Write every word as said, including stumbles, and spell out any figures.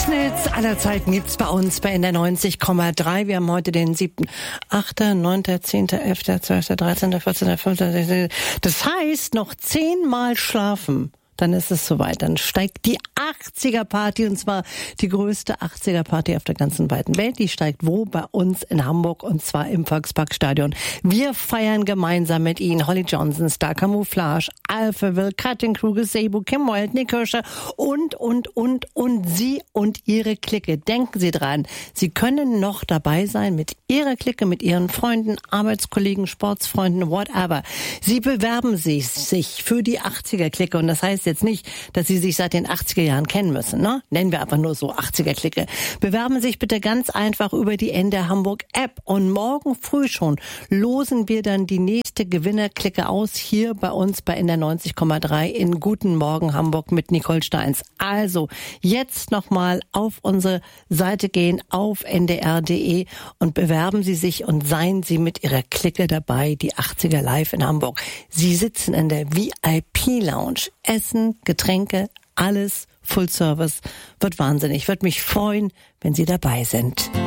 Hits aller Zeiten gibt's bei uns bei N D R neunzig Komma drei. Wir haben heute den siebten, achten, neunten, zehnten, elften, zwölften, dreizehnten, vierzehnten, fünfzehnten, sechzehnten Das heißt, noch zehnmal schlafen. Dann ist es soweit. Dann steigt die achtziger-Party, und zwar die größte achtziger-Party auf der ganzen weiten Welt. Die steigt wo? Bei uns in Hamburg, und zwar im Volksparkstadion. Wir feiern gemeinsam mit Ihnen Holly Johnson, Star Camouflage, Alphaville, Cutting Crew, Gazebo, Kim Wilde, Nick Kirscher und, und, und, und Sie und Ihre Clique. Denken Sie dran, Sie können noch dabei sein mit Ihrer Clique, mit Ihren Freunden, Arbeitskollegen, Sportsfreunden, whatever. Sie bewerben sich, sich für die achtziger-Clique, und das heißt jetzt nicht, dass Sie sich seit den achtziger Jahren kennen müssen, ne? Nennen wir einfach nur so achtziger-Clique. Bewerben sich bitte ganz einfach über die N D R Hamburg App, und morgen früh schon losen wir dann die nächste Gewinnerclique aus hier bei uns bei N D R neunzig Komma drei in Guten Morgen Hamburg mit Nicole Steins. Also jetzt nochmal auf unsere Seite gehen, auf N D R punkt D E, und bewerben Sie sich und seien Sie mit Ihrer Clique dabei, die achtziger live in Hamburg. Sie sitzen in der V I P Lounge, essen Getränke, alles Full Service. Wird wahnsinnig. Würde mich freuen, wenn Sie dabei sind.